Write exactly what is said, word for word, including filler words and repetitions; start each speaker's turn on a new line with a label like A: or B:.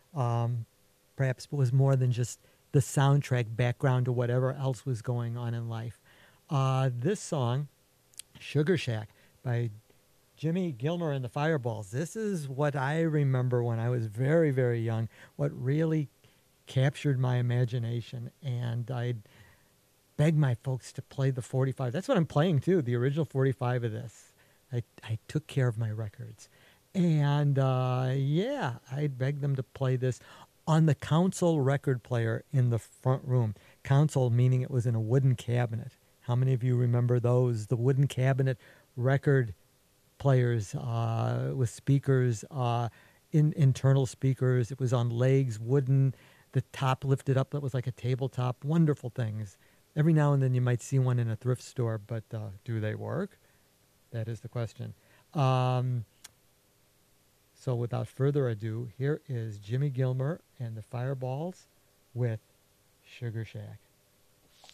A: Um, perhaps it was more than just the soundtrack background to whatever else was going on in life. Uh, this song, Sugar Shack by Jimmy Gilmer and the Fireballs. This is what I remember when I was very, very young, what really captured my imagination. And I'd beg my folks to play the forty-five. That's what I'm playing too, the original forty-five of this. I, I took care of my records. And uh, yeah, I'd beg them to play this on the console record player in the front room. Console meaning it was in a wooden cabinet. How many of you remember those? The wooden cabinet record players uh, with speakers, uh, in internal speakers. It was on legs, wooden, the top lifted up. That was like a tabletop. Wonderful things. Every now and then you might see one in a thrift store, but uh, do they work? That is the question. Um, so without further ado, here is Jimmy Gilmer and the Fireballs with Sugar Shack.